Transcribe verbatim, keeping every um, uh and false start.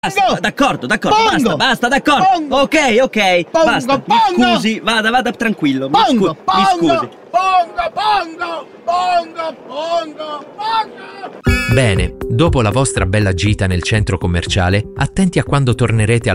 Basta, d'accordo, d'accordo, Pongo. basta, basta, d'accordo. Pongo. Ok, ok, Pongo, basta. Mi pongo. scusi, vada, vada tranquillo. Mi, Pongo, scu- mi pongo, scusi. pongo, pongo, pongo, pongo, pongo. Bene, dopo la vostra bella gita nel centro commerciale, attenti a quando tornerete alla